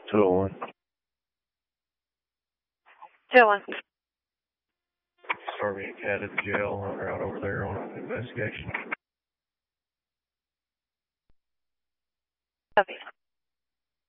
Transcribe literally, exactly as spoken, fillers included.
two oh one. two oh one. Starving a cat at the jail. We're out over there on investigation. Copy.